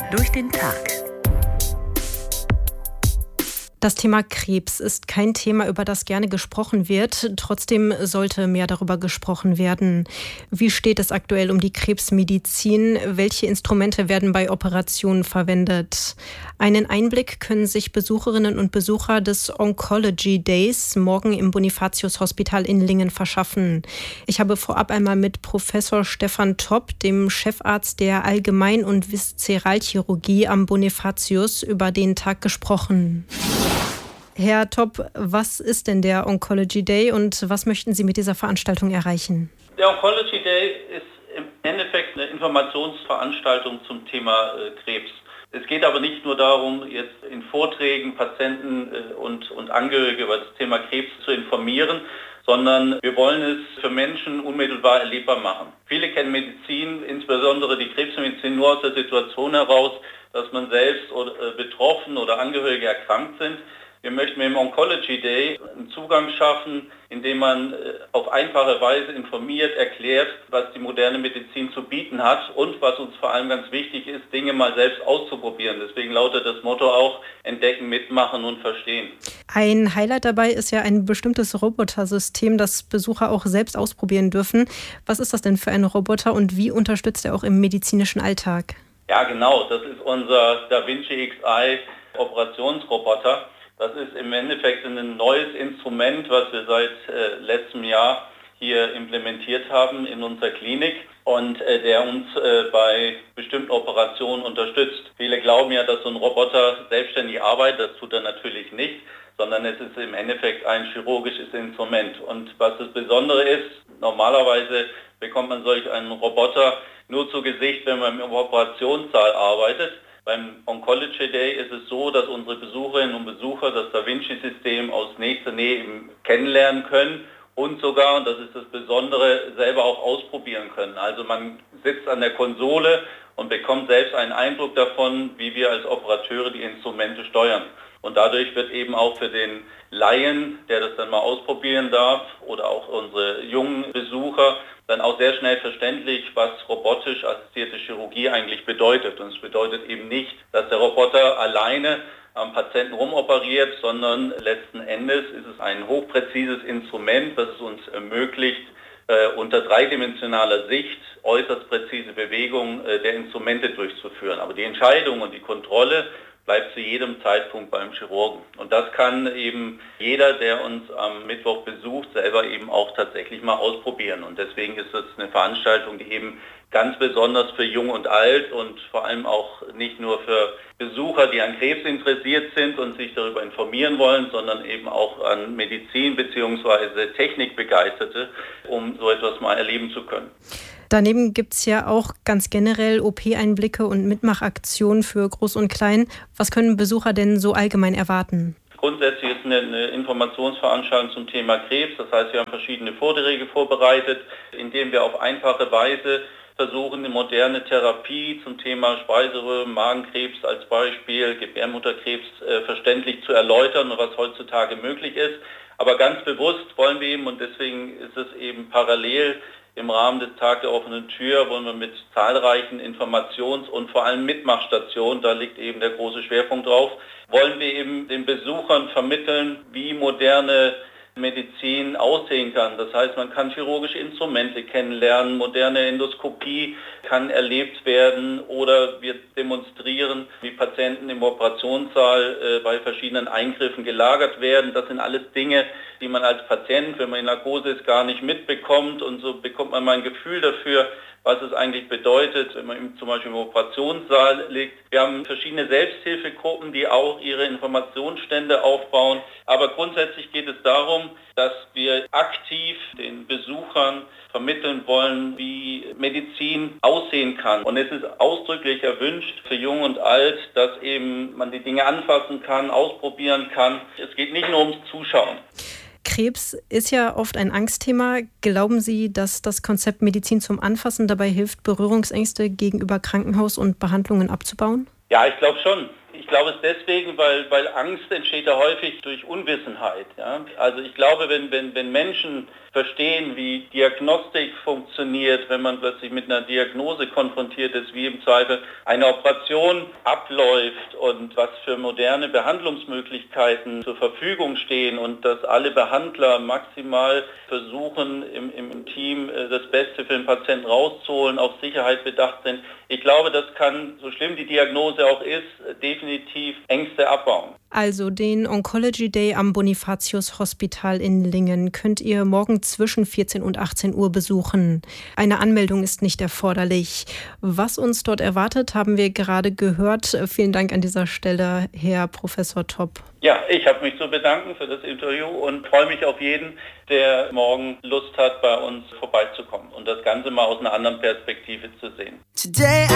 durch den Tag. Das Thema Krebs ist kein Thema, über das gerne gesprochen wird. Trotzdem sollte mehr darüber gesprochen werden. Wie steht es aktuell um die Krebsmedizin? Welche Instrumente werden bei Operationen verwendet? Einen Einblick können sich Besucherinnen und Besucher des Oncology Days morgen im Bonifatius Hospital in Lingen verschaffen. Ich habe vorab einmal mit Professor Stefan Topp, dem Chefarzt der Allgemein- und Viszeralchirurgie am Bonifatius, über den Tag gesprochen. Herr Topp, was ist denn der Oncology Day und was möchten Sie mit dieser Veranstaltung erreichen? Der Oncology Day ist im Endeffekt eine Informationsveranstaltung zum Thema Krebs. Es geht aber nicht nur darum, jetzt in Vorträgen Patienten und Angehörige über das Thema Krebs zu informieren, sondern wir wollen es für Menschen unmittelbar erlebbar machen. Viele kennen Medizin, insbesondere die Krebsmedizin, nur aus der Situation heraus, dass man selbst betroffen oder Angehörige erkrankt sind. Wir möchten mit dem Oncology Day einen Zugang schaffen, indem man auf einfache Weise informiert, erklärt, was die moderne Medizin zu bieten hat und was uns vor allem ganz wichtig ist, Dinge mal selbst auszuprobieren. Deswegen lautet das Motto auch: Entdecken, mitmachen und verstehen. Ein Highlight dabei ist ja ein bestimmtes Robotersystem, das Besucher auch selbst ausprobieren dürfen. Was ist das denn für ein Roboter und wie unterstützt er auch im medizinischen Alltag? Ja, genau. Das ist unser Da Vinci Xi Operationsroboter. Das ist im Endeffekt ein neues Instrument, was wir seit letztem Jahr hier implementiert haben in unserer Klinik und der uns bei bestimmten Operationen unterstützt. Viele glauben ja, dass so ein Roboter selbstständig arbeitet. Das tut er natürlich nicht, sondern es ist im Endeffekt ein chirurgisches Instrument. Und was das Besondere ist, normalerweise bekommt man solch einen Roboter nur zu Gesicht, wenn man im Operationssaal arbeitet. Beim Oncology Day ist es so, dass unsere Besucherinnen und Besucher das Da Vinci-System aus nächster Nähe eben kennenlernen können und sogar, und das ist das Besondere, selber auch ausprobieren können. Also man sitzt an der Konsole und bekommt selbst einen Eindruck davon, wie wir als Operateure die Instrumente steuern. Und dadurch wird eben auch für den Laien, der das dann mal ausprobieren darf, oder auch unsere jungen Besucher, dann auch sehr schnell verständlich, was robotisch assistierte Chirurgie eigentlich bedeutet. Und es bedeutet eben nicht, dass der Roboter alleine am Patienten rumoperiert, sondern letzten Endes ist es ein hochpräzises Instrument, das es uns ermöglicht, unter dreidimensionaler Sicht äußerst präzise Bewegungen der Instrumente durchzuführen. Aber die Entscheidung und die Kontrolle bleibt zu jedem Zeitpunkt beim Chirurgen. Und das kann eben jeder, der uns am Mittwoch besucht, selber eben auch tatsächlich mal ausprobieren. Und deswegen ist das eine Veranstaltung, die eben ganz besonders für Jung und Alt und vor allem auch nicht nur für Besucher, die an Krebs interessiert sind und sich darüber informieren wollen, sondern eben auch an Medizin bzw. Technikbegeisterte, um so etwas mal erleben zu können. Daneben gibt es ja auch ganz generell OP-Einblicke und Mitmachaktionen für Groß und Klein. Was können Besucher denn so allgemein erwarten? Grundsätzlich ist eine Informationsveranstaltung zum Thema Krebs. Das heißt, wir haben verschiedene Vorträge vorbereitet, indem wir auf einfache Weise versuchen, eine moderne Therapie zum Thema Speiseröhren, Magenkrebs als Beispiel, Gebärmutterkrebs verständlich zu erläutern und was heutzutage möglich ist. Aber ganz bewusst wollen wir eben, und deswegen ist es eben parallel im Rahmen des Tag der offenen Tür, wollen wir mit zahlreichen Informations- und vor allem Mitmachstationen, da liegt eben der große Schwerpunkt drauf, wollen wir eben den Besuchern vermitteln, wie moderne Medizin aussehen kann. Das heißt, man kann chirurgische Instrumente kennenlernen, moderne Endoskopie kann erlebt werden oder wir demonstrieren, wie Patienten im Operationssaal bei verschiedenen Eingriffen gelagert werden. Das sind alles Dinge, die man als Patient, wenn man in Narkose ist, gar nicht mitbekommt, und so bekommt man mal ein Gefühl dafür, was es eigentlich bedeutet, wenn man zum Beispiel im Operationssaal liegt. Wir haben verschiedene Selbsthilfegruppen, die auch ihre Informationsstände aufbauen. Aber grundsätzlich geht es darum, dass wir aktiv den Besuchern vermitteln wollen, wie Medizin aussehen kann. Und es ist ausdrücklich erwünscht für Jung und Alt, dass eben man die Dinge anfassen kann, ausprobieren kann. Es geht nicht nur ums Zuschauen. Krebs ist ja oft ein Angstthema. Glauben Sie, dass das Konzept Medizin zum Anfassen dabei hilft, Berührungsängste gegenüber Krankenhaus und Behandlungen abzubauen? Ja, ich glaube schon. Ich Ich glaube es deswegen, weil Angst entsteht ja häufig durch Unwissenheit. Ja? Also ich glaube, wenn Menschen verstehen, wie Diagnostik funktioniert, wenn man plötzlich mit einer Diagnose konfrontiert ist, wie im Zweifel eine Operation abläuft und was für moderne Behandlungsmöglichkeiten zur Verfügung stehen und dass alle Behandler maximal versuchen, im Team das Beste für den Patienten rauszuholen, auf Sicherheit bedacht sind. Ich glaube, das kann, so schlimm die Diagnose auch ist, definitiv Ängste abbauen. Also den Oncology Day am Bonifatius Hospital in Lingen könnt ihr morgen zwischen 14 und 18 Uhr besuchen. Eine Anmeldung ist nicht erforderlich. Was uns dort erwartet, haben wir gerade gehört. Vielen Dank an dieser Stelle, Herr Professor Topp. Ja, ich habe mich zu bedanken für das Interview und freue mich auf jeden, der morgen Lust hat, bei uns vorbeizukommen und das Ganze mal aus einer anderen Perspektive zu sehen. Today